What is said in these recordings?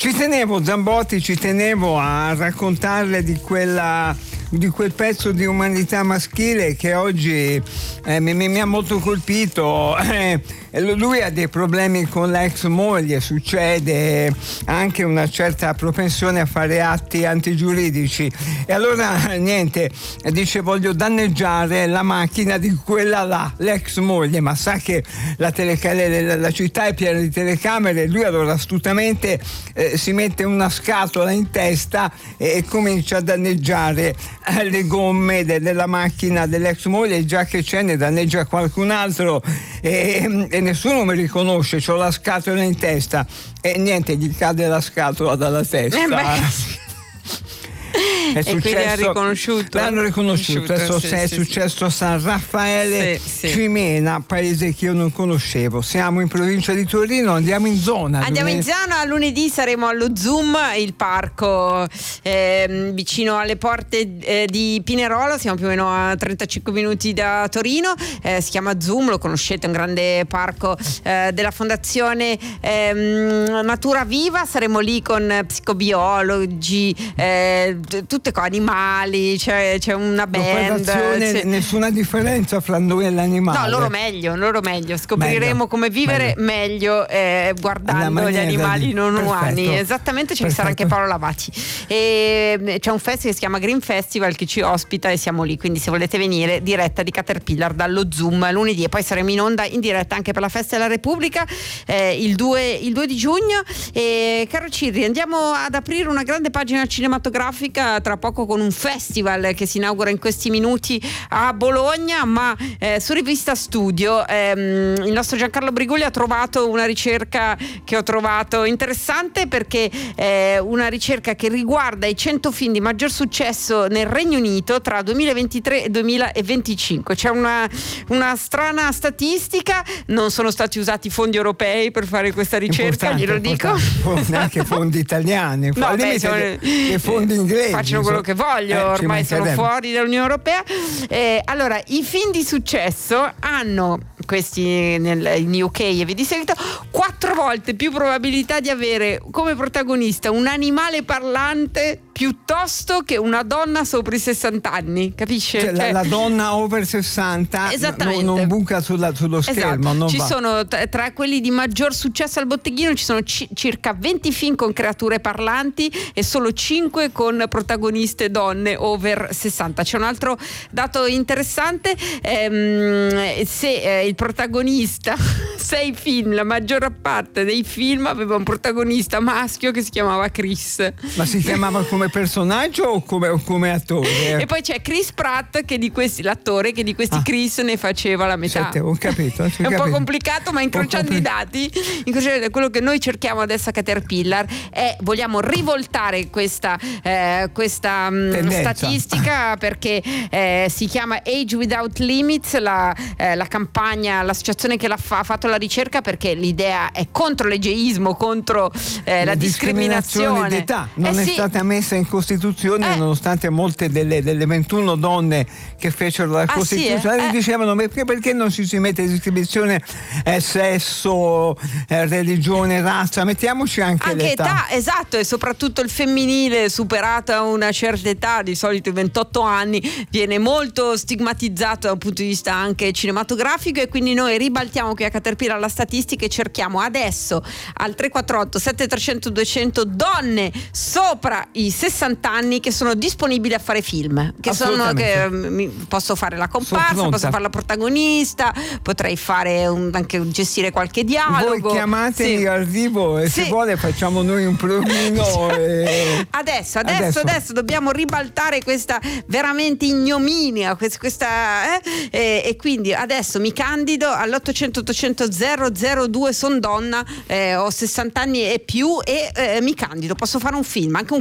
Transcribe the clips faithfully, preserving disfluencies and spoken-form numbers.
Ci tenevo, Zambotti, ci tenevo a raccontarle di quella di quel pezzo di umanità maschile che oggi eh, mi, mi ha molto colpito. Eh, lui ha dei problemi con l'ex moglie, succede anche una certa propensione a fare atti antigiuridici, e allora niente, dice: voglio danneggiare la macchina di quella là, l'ex moglie, ma sa che la, telecamera, la città è piena di telecamere, e lui allora astutamente eh, si mette una scatola in testa e, e comincia a danneggiare le gomme de- della macchina dell'ex moglie, già che ce ne danneggia qualcun altro, e, e nessuno mi riconosce, c'ho la scatola in testa, e niente, gli cade la scatola dalla testa. Eh È e successo, quindi ha riconosciuto l'hanno riconosciuto, adesso sì, è sì, successo a San Raffaele sì, sì. Cimena, paese che io non conoscevo. Siamo in provincia di Torino, andiamo in zona. Andiamo in zona, lunedì saremo allo Zoom, il parco eh, vicino alle porte eh, di Pinerolo, siamo più o meno a trentacinque minuti da Torino, eh, si chiama Zoom, lo conoscete, è un grande parco eh, della fondazione eh, Natura Viva. Saremo lì con psicobiologi, eh, tutte cose, animali, c'è, c'è una band, c'è... nessuna differenza fra noi e l'animale. No, loro meglio, loro meglio. Scopriremo meglio, come vivere meglio, meglio eh, guardando gli animali di... non Perfetto. umani. Esattamente, ci sarà anche Paolo Lavati. E c'è un festival che si chiama Green Festival che ci ospita e siamo lì, quindi se volete venire, diretta di Caterpillar dallo Zoom lunedì, e poi saremo in onda in diretta anche per la Festa della Repubblica eh, il, due, il due di giugno. E caro Cirri, andiamo ad aprire una grande pagina cinematografica tra poco con un festival che si inaugura in questi minuti a Bologna, ma eh, su Rivista Studio ehm, il nostro Giancarlo Brigulli ha trovato una ricerca che ho trovato interessante, perché è una ricerca che riguarda i cento film di maggior successo nel Regno Unito tra duemilaventitré e duemilaventicinque. C'è una, una strana statistica, non sono stati usati fondi europei per fare questa ricerca, glielo dico, neanche fondi italiani, no, beh, sono, e fondi inglesi, facciano quello che voglio, eh, ormai sono fuori dall'Unione Europea. Eh, allora, i film di successo hanno, questi nel, in U K e via di seguito, quattro volte più probabilità di avere come protagonista un animale parlante piuttosto che una donna sopra i sessanta anni, capisce? Cioè, cioè, la, la donna over sessanta esattamente. non, non buca sulla, sullo schermo, esatto. non ci va. sono tra, tra quelli di maggior successo al botteghino ci sono c- circa venti film con creature parlanti e solo cinque con protagoniste donne over sessanta. C'è un altro dato interessante, ehm, se eh, il protagonista sei film, la maggior parte dei film aveva un protagonista maschio che si chiamava Chris. Ma si chiamava come personaggio o come, o come attore? E poi c'è Chris Pratt che di questi, l'attore che di questi ah. Chris ne faceva la metà. Sette, ho capito, ho è capito. un po' complicato, ma incrociando i dati, incrociando quello che noi cerchiamo adesso a Caterpillar è vogliamo rivoltare questa, eh, questa mh, statistica, perché eh, si chiama Age Without Limits, la, eh, la campagna, l'associazione che l'ha fa, ha fatto la ricerca, perché l'idea è contro l'ageismo, contro eh, la, la discriminazione, discriminazione d'età. Non eh, è sì. stata messa in Costituzione, eh. nonostante molte delle, delle ventuno donne che fecero la ah, Costituzione sì, eh. dicevano perché, perché non si, si mette discriminazione eh, sesso, eh, religione, razza, mettiamoci anche, anche l'età. età, esatto, e soprattutto il femminile superata una certa età, di solito i ventotto anni, viene molto stigmatizzato da un punto di vista anche cinematografico, e quindi noi ribaltiamo qui a Caterpillar la statistica e cerchiamo adesso al tre quattro otto sette tre zero zero duecento donne sopra i sessanta anni che sono disponibili a fare film, che sono che mi, posso fare la comparsa, posso fare la protagonista, potrei fare un, anche gestire qualche dialogo. Voi chiamatemi, sì. arrivo, e sì. se vuole facciamo noi un provino. e... adesso, adesso, adesso dobbiamo ribaltare questa veramente ignominia, questa, questa eh? E, e quindi adesso mi candido all'ottocento ottocento zero zero due, son donna, eh, ho sessanta anni e più e eh, mi candido, posso fare un film, anche un corto,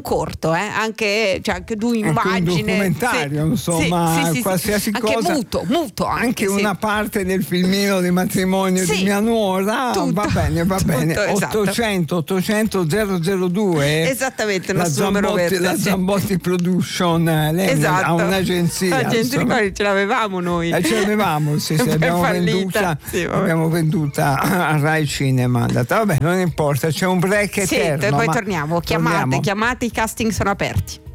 tutto, eh? anche, cioè, anche tu immagine, anche un documentario, sì, insomma, sì, sì, qualsiasi sì, cosa, anche muto, muto anche, anche sì. una parte del filmino di matrimonio sì, di mia nuora, tutto, va bene, va tutto, bene. esatto. ottocento ottocento zero zero due esattamente, il la nostro numero Zambotti, verde, la sì. Zambotti Production, lei esatto. ha un'agenzia, L'agenzia ce l'avevamo noi, eh, ce l'avevamo, sì, sì, abbiamo venduta, sì, abbiamo venduta a Rai Cinema, andata. Vabbè, non importa, c'è un break sì, eterno, poi ma torniamo, chiamate, torniamo. chiamate, i casting sono aperti.